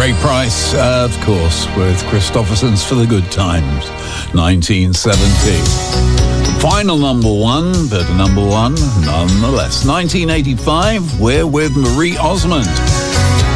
Great Price, of course, with Christopherson's For the Good Times, 1970. Final number one, but number one nonetheless. 1985, we're with Marie Osmond.